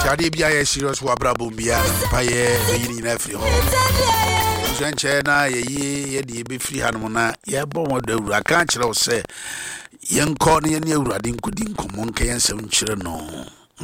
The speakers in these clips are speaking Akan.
Kadi bia serious wa brabo bia pa ye yini na free ho so enche na ye de be free hanom na ye bo mo da wura kan kire wo se ye nko ne ye awurade nkodi nkomo nka ye nsem kire no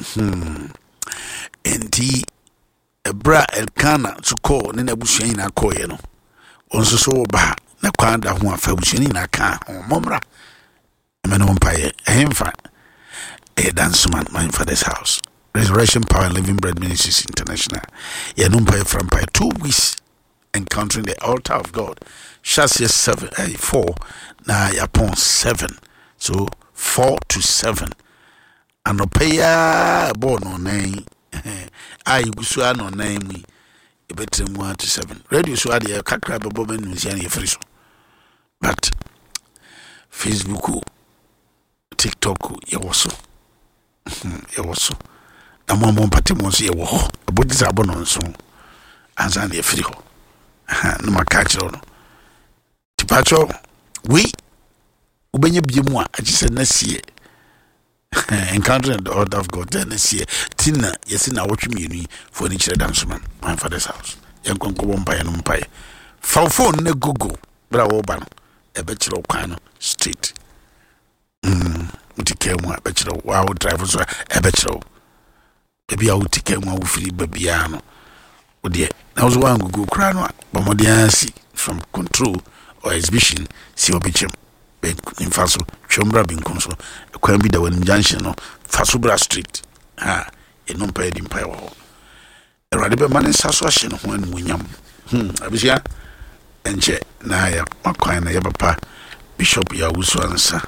enti ebra elkana suko ne na busuan ina ko ye no onso so ba na kwanda ho afa busuan ina ka momra emeno mpa ye ehemfa dance man my father's house. Resurrection Power Living Bread Ministries International. Pay from 2 weeks encountering the altar of God. Chassis 4 na yapon 7. So 4 to 7. Anopeya born on 9. I gusua no 9 we. Better 1 to 7. Radio so ade kakra bebo ben nusian free so. But Facebook, TikTok yewoso. Yewoso. Na mo pati mo so ye wo ho abodi za bo no nso anza na efiri ho na makachi no tipacho we ubenye biemu a agise na sie encountering the order of God na sie tina yesi na wotwe mienu for ni kire dance man my father's house yenkonko bo mpa ye no mpa ye phone na google bra wo ba no e be kire kwan no street utike mu a be kire wa drive so e be kire ebi a utike mu a ufiri babia no odie na wo wa ngugu kra no ba modiansi from control or exhibition si obichem ben infaso chombra binkonso kwan bi da wan junction no faso bra street ha eno mpa edi mpa wo erade be man saso ahye no ho anu munyam abisia enche na ya makwan na ya papa bishop ya wusu ansa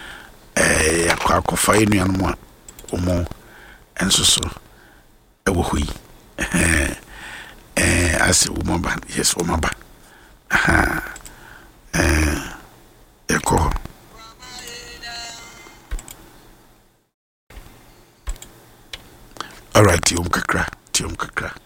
akwa enu anu a omo enso so ewo hui as umaba yes umaba eko all right tiom kakra